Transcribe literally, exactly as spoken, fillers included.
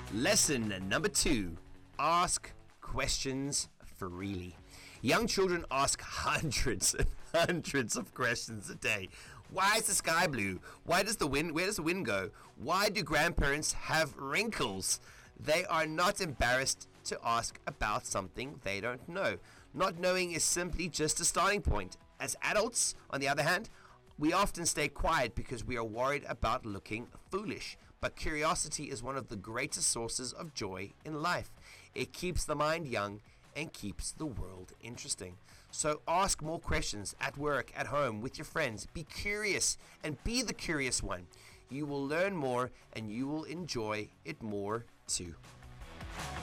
Lesson number two, ask questions freely. Young children ask hundreds and hundreds of questions a day. Why is the sky blue? Why does the wind, where does the wind go? Why do grandparents have wrinkles? They are not embarrassed to ask about something they don't know. Not knowing is simply just a starting point. As adults, on the other hand, we often stay quiet because we are worried about looking foolish. But curiosity is one of the greatest sources of joy in life. It keeps the mind young and keeps the world interesting. So ask more questions at work, at home, with your friends. Be curious and be the curious one. You will learn more and you will enjoy it more too.